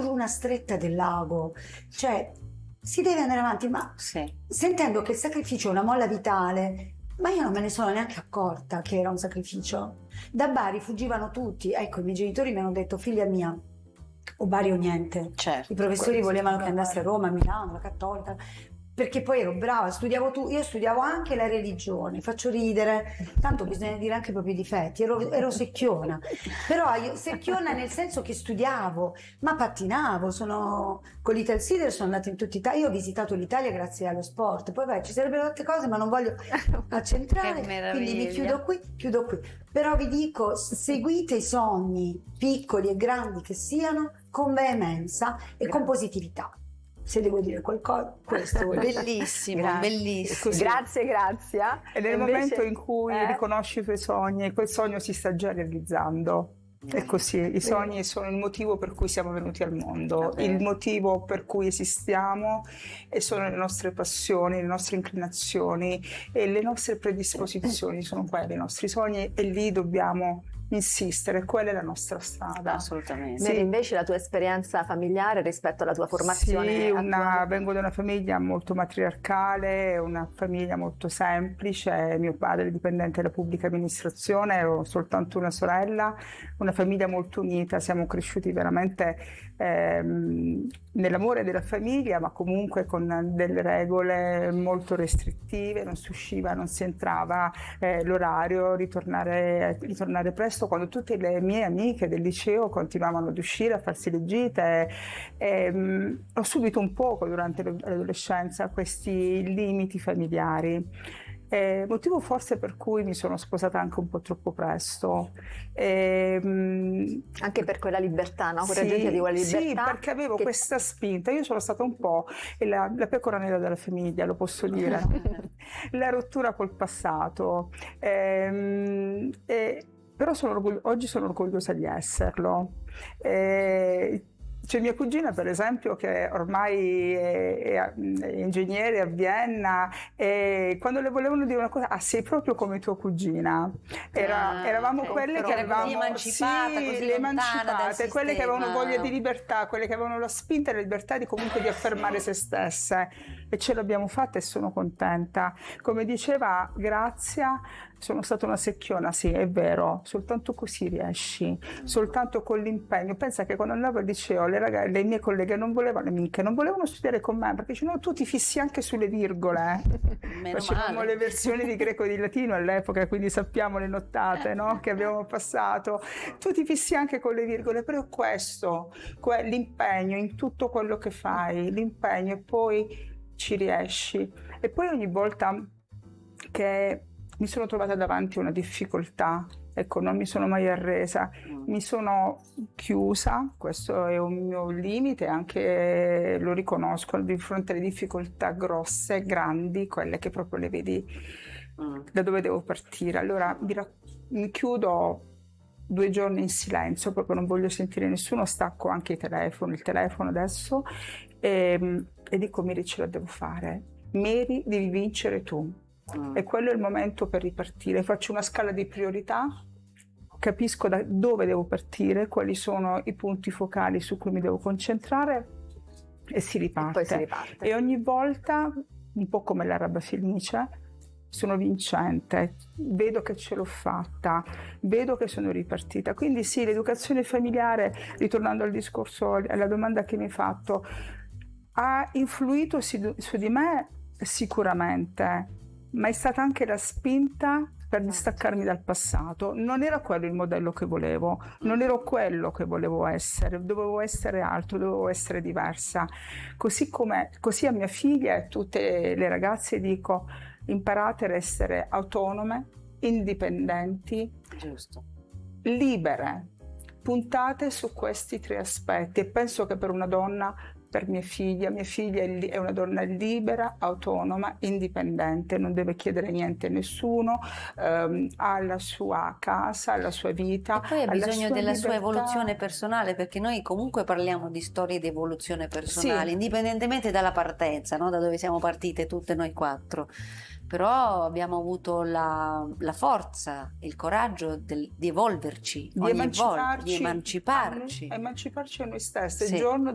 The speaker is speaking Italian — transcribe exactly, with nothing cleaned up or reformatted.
una stretta del lago, cioè si deve andare avanti, ma Sì. sentendo che il sacrificio è una molla vitale, ma io non me ne sono neanche accorta che era un sacrificio. Da Bari fuggivano tutti, ecco, i miei genitori mi hanno detto: figlia mia, o Bari o niente. Certo. I professori Questo, volevano che bravo. andassi a Roma, a Milano, la Cattolica, perché poi ero brava, studiavo tu, io studiavo anche la religione, faccio ridere, tanto bisogna dire anche i propri difetti, ero, ero secchiona, però io, secchiona nel senso che studiavo, ma pattinavo, sono, con l'Ital Sider sono andata in tutta Italia, io ho visitato l'Italia grazie allo sport, poi beh, ci sarebbero altre cose ma non voglio accentrare, Che meraviglia. quindi mi chiudo qui, chiudo qui, però vi dico, seguite i sogni, piccoli e grandi che siano, con veemenza e con positività. Se devo dire qualcosa, questo vuol dire. Bellissimo, Grazie. bellissimo. Grazie Grazia. E nel Invece- momento in cui eh? riconosci i tuoi sogni, quel sogno si sta già realizzando. È così, i sogni sono il motivo per cui siamo venuti al mondo, Vabbè. il motivo per cui esistiamo, e sono le nostre passioni, le nostre inclinazioni e le nostre predisposizioni, sono quelli i nostri sogni, e lì dobbiamo insistere, quella è la nostra strada. Assolutamente. Mary, Sì. invece la tua esperienza familiare rispetto alla tua formazione Sì, una- attuale? vengo da una famiglia molto matriarcale, una famiglia molto semplice, mio padre è dipendente della pubblica amministrazione, ho soltanto una sorella, una famiglia molto unita, siamo cresciuti veramente ehm, nell'amore della famiglia, ma comunque con delle regole molto restrittive, non si usciva, non si entrava, eh, l'orario, ritornare, ritornare presto, quando tutte le mie amiche del liceo continuavano ad uscire, a farsi le gite. Ehm, ho subito un poco durante l'adolescenza questi limiti familiari. Eh, motivo forse per cui mi sono sposata anche un po' troppo presto. Ehm, Anche per quella libertà, no? Quella sì, gente di quella sì, libertà. perché avevo che- questa spinta. Io sono stata un po' la, la pecora nera della famiglia, lo posso dire. La rottura col passato. Ehm, e- però sono orgogli- oggi sono orgogliosa di esserlo. Eh, C'è mia cugina, per esempio, che ormai è, è- è ingegnere a Vienna, e quando le volevano dire una cosa: ah, sei proprio come tua cugina. Era- Ah, eravamo ok. quelle Però che era così avevamo emancipata, sì, così le lontana dal emancipate, quelle che avevano sistema. voglia di libertà, quelle che avevano la spinta e la libertà di comunque di affermare se stesse, e ce l'abbiamo fatta e sono contenta. Come diceva Grazia, sono stata una secchiona, sì, è vero, soltanto così riesci, soltanto con l'impegno. Pensa che quando andavo al liceo le, ragazze, le mie colleghe non volevano, amiche, non volevano studiare con me, perché dicevano: no, tu ti fissi anche sulle virgole. Meno Facevamo male. le versioni di greco e di latino all'epoca, quindi sappiamo le nottate, no, che abbiamo passato. Tu ti fissi anche con le virgole, però questo, que- l'impegno in tutto quello che fai, l'impegno, e poi ci riesci. E poi ogni volta che mi sono trovata davanti a una difficoltà, ecco, non mi sono mai arresa, mi sono chiusa, questo è un mio limite, anche lo riconosco, di fronte alle difficoltà grosse, grandi, quelle che proprio le vedi Mm. da dove devo partire. Allora mi, ra- mi chiudo due giorni in silenzio, proprio non voglio sentire nessuno, stacco anche il telefono, il telefono adesso, e, e dico: Mary, ce la devo fare, Mary, devi vincere tu. Mm. E quello è il momento per ripartire. Faccio una scala di priorità, capisco da dove devo partire, quali sono i punti focali su cui mi devo concentrare, e si E riparte. poi si riparte. E ogni volta, un po' come l'araba felice, sono vincente, vedo che ce l'ho fatta, vedo che sono ripartita. Quindi sì, l'educazione familiare, ritornando al discorso, alla domanda che mi hai fatto, ha influito su su di me sicuramente, ma è stata anche la spinta per distaccarmi dal passato. Non era quello il modello che volevo, non ero quello che volevo essere, dovevo essere altro, dovevo essere diversa. Così come, così a mia figlia e a tutte le ragazze dico: imparate ad essere autonome, indipendenti, Giusto. libere. Puntate su questi tre aspetti, e penso che per una donna, per mia figlia, mia figlia è li- è una donna libera, autonoma, indipendente, non deve chiedere niente a nessuno, ehm, ha la sua casa, ha la sua vita. E poi ha ha la bisogno sua della sua libertà. evoluzione personale, perché noi comunque parliamo di storie di evoluzione personale, Sì. indipendentemente dalla partenza, no? Da dove siamo partite tutte noi quattro. Però abbiamo avuto la, la forza, il coraggio del- di evolverci Di ogni emanciparci, volta, di emanciparci. a noi- emanciparci a noi stessi. Sì. Il giorno